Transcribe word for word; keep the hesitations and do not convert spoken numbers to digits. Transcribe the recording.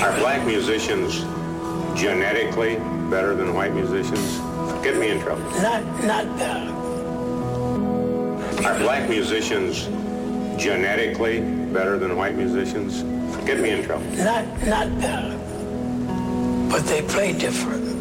Are black musicians genetically better than white musicians? Get me in trouble. Not, not better. Are black musicians genetically better than white musicians? Get me in trouble. Not, not better. But they play different.